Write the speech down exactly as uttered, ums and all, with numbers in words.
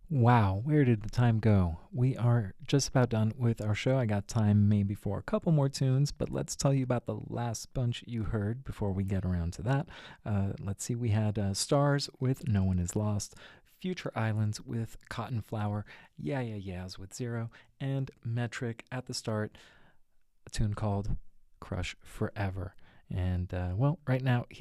Wow, where did the time go? We are just about done with our show. I got time maybe for a couple more tunes, but let's tell you about the last bunch you heard before we get around to that. Uh, let's see, we had uh, Stars with No One Is Lost, Future Islands with Cotton Flower, Yeah Yeah Yeahs with Zero, and Metric at the start, a tune called Crush Forever. And, uh, well, right now,